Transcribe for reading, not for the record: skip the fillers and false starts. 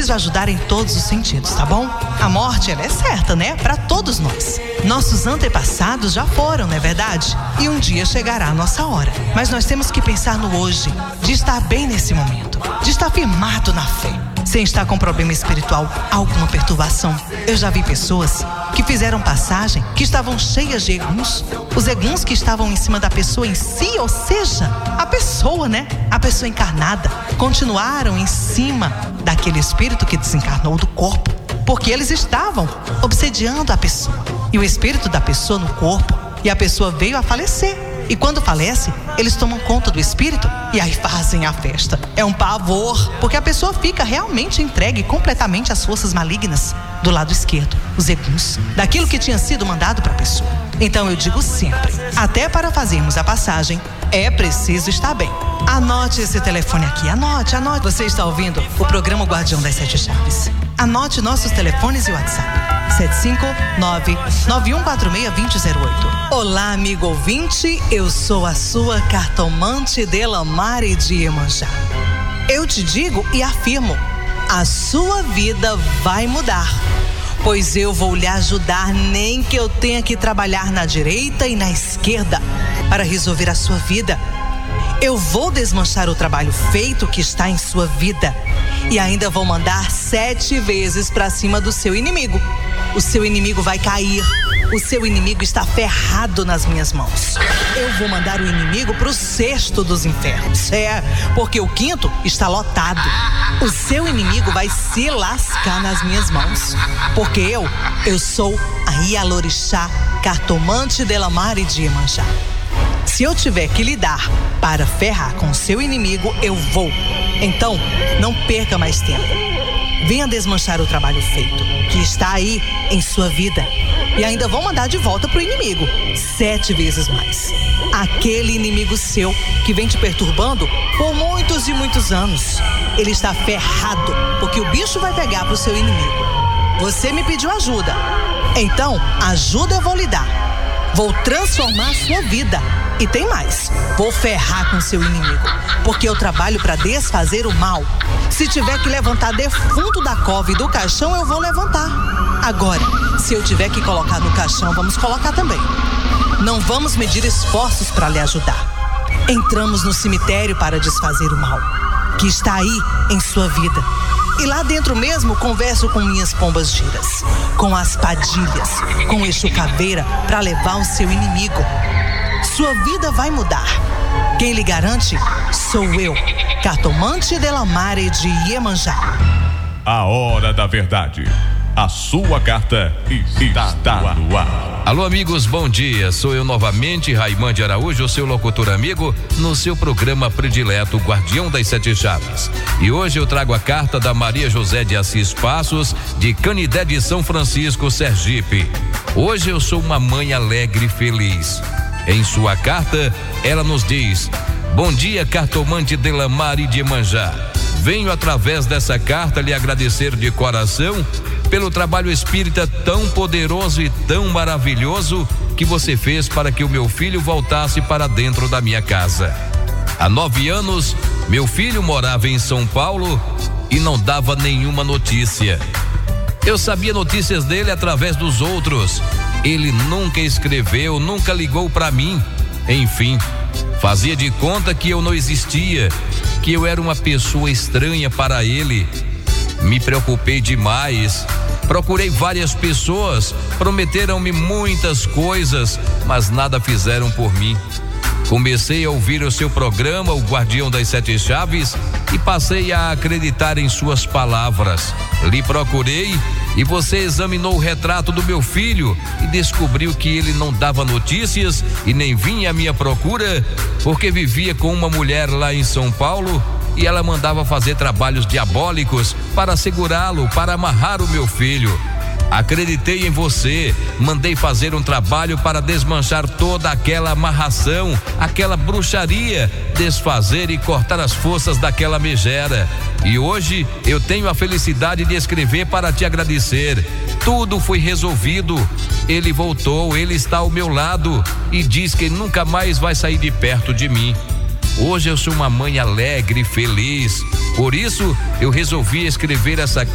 preciso ajudar em todos os sentidos, tá bom? A morte, ela é certa, né? Para todos nós. Nossos antepassados já foram, não é verdade? E um dia chegará a nossa hora. Mas nós temos que pensar no hoje, de estar bem nesse momento, de estar firmado na fé, sem estar com problema espiritual, alguma perturbação. Eu já vi pessoas que fizeram passagem, que estavam cheias de eguns. Os eguns que estavam em cima da pessoa em si, ou seja, a pessoa, né? A pessoa encarnada, continuaram em cima daquele espírito que desencarnou do corpo, porque eles estavam obsediando a pessoa. E o espírito da pessoa no corpo, e a pessoa veio a falecer. E quando falece, eles tomam conta do espírito e aí fazem a festa. É um pavor, porque a pessoa fica realmente entregue completamente às forças malignas do lado esquerdo, os eguns, daquilo que tinha sido mandado para a pessoa. Então eu digo sempre, até para fazermos a passagem, é preciso estar bem. Anote esse telefone aqui, anote. Você está ouvindo o programa Guardião das Sete Chaves. Anote nossos telefones e WhatsApp. 759-9146-2008. Olá, amigo ouvinte, eu sou a sua cartomante Delamare de Iemanjá. Eu te digo e afirmo, a sua vida vai mudar, pois eu vou lhe ajudar, nem que eu tenha que trabalhar na direita e na esquerda para resolver a sua vida. Eu vou desmanchar o trabalho feito que está em sua vida e ainda vou mandar 7 vezes para cima do seu inimigo. O seu inimigo vai cair. O seu inimigo está ferrado nas minhas mãos. Eu vou mandar o inimigo para o 6º dos infernos. Porque o 5º está lotado. O seu inimigo vai se lascar nas minhas mãos. Porque eu sou a Ialorixá, cartomante Delamare de Iemanjá. Se eu tiver que lidar para ferrar com o seu inimigo, eu vou. Então, não perca mais tempo. Venha desmanchar o trabalho feito, que está aí em sua vida. E ainda vou mandar de volta pro inimigo, 7 vezes mais. Aquele inimigo seu que vem te perturbando por muitos e muitos anos. Ele está ferrado, porque o bicho vai pegar pro seu inimigo. Você me pediu ajuda. Então, ajuda eu vou lhe dar. Vou transformar a sua vida. E tem mais, vou ferrar com seu inimigo, porque eu trabalho para desfazer o mal. Se tiver que levantar defunto da cova e do caixão, eu vou levantar. Agora, se eu tiver que colocar no caixão, vamos colocar também. Não vamos medir esforços para lhe ajudar. Entramos no cemitério para desfazer o mal, que está aí em sua vida. E lá dentro mesmo converso com minhas pombas giras, com as padilhas, com o Exu Caveira para levar o seu inimigo. Sua vida vai mudar. Quem lhe garante sou eu, cartomante Delamare de Iemanjá. A hora da verdade. A sua carta está no ar. Alô, amigos, bom dia. Sou eu novamente, Raimande Araújo, seu locutor amigo, no seu programa predileto Guardião das Sete Chaves. E hoje eu trago a carta da Maria José de Assis Passos, de Canidé de São Francisco, Sergipe. Hoje eu sou uma mãe alegre e feliz. Em sua carta, ela nos diz: bom dia, cartomante Delamare de Iemanjá. Venho através dessa carta lhe agradecer de coração pelo trabalho espírita tão poderoso e tão maravilhoso que você fez para que o meu filho voltasse para dentro da minha casa. Há 9 anos, meu filho morava em São Paulo e não dava nenhuma notícia. Eu sabia notícias dele através dos outros. Ele nunca escreveu, nunca ligou para mim. Enfim, fazia de conta que eu não existia, que eu era uma pessoa estranha para ele. Me preocupei demais. Procurei várias pessoas, prometeram-me muitas coisas, mas nada fizeram por mim. Comecei a ouvir o seu programa, o Guardião das Sete Chaves, e passei a acreditar em suas palavras. Lhe procurei e você examinou o retrato do meu filho e descobriu que ele não dava notícias e nem vinha à minha procura, porque vivia com uma mulher lá em São Paulo e ela mandava fazer trabalhos diabólicos para segurá-lo, para amarrar o meu filho. Acreditei em você, mandei fazer um trabalho para desmanchar toda aquela amarração, aquela bruxaria, desfazer e cortar as forças daquela megera. E hoje eu tenho a felicidade de escrever para te agradecer. Tudo foi resolvido. Ele voltou, ele está ao meu lado e diz que nunca mais vai sair de perto de mim. Hoje eu sou uma mãe alegre e feliz. Por isso eu resolvi escrever essa